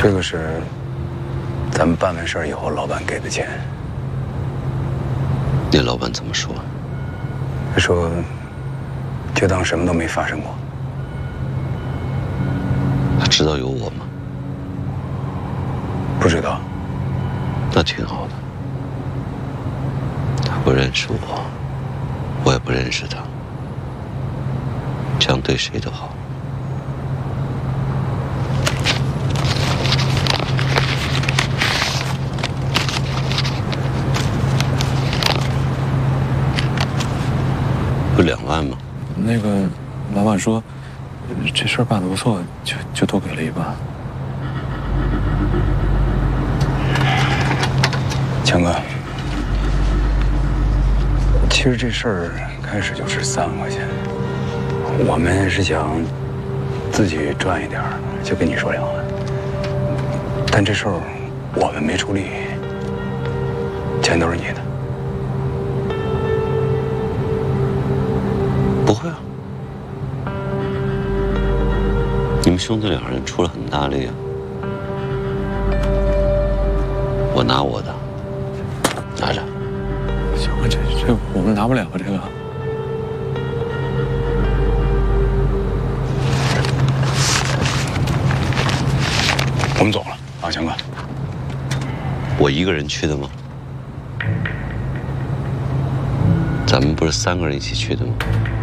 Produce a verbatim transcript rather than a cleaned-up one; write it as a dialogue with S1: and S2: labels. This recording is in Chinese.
S1: 这个是咱们办完事儿以后老板给的钱。
S2: 那老板怎么说？
S1: 他说，就当什么都没发生过。
S2: 他知道有我吗？
S1: 不知道。
S2: 那挺好的。他不认识我，我也不认识他，这样对谁都好。不两万吗？
S3: 那个老板说，这事儿办得不错，就就多给了一半。
S1: 强哥，其实这事儿开始就值三万块钱，我们是想自己赚一点儿，就跟你说两万。但这事儿我们没出力，钱都是你的。
S2: 不会啊，你们兄弟两人出了很大力啊。我拿我的，拿着。
S3: 小哥，这这我们拿不了这个。
S1: 我们走了啊，强哥。
S2: 我一个人去的吗？咱们不是三个人一起去的吗？